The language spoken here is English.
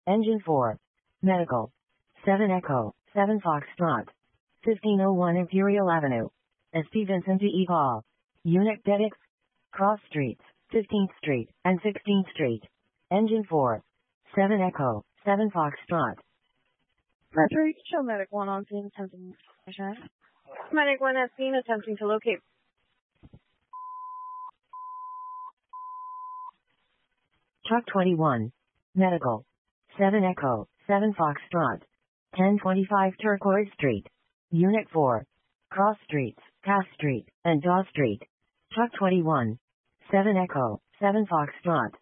Engine 4. Medical. 7 Echo, 7 Foxtrot. 1501 Imperial Avenue. SP Vincent de Paul. Unit Dedics. Cross Streets, 15th Street, and 16th Street. Engine 4. 7 Echo, 7 Foxtrot. Mercury, show Medic 1 on scene attempting. Medic 1 has seen attempting to locate. Truck 21. Medical. 7 Echo, 7 Foxtrot. 1025 Turquoise Street. Unit 4. Cross Streets, Cass Street, and Daw Street. Truck 21. 7 Echo, 7 Foxtrot.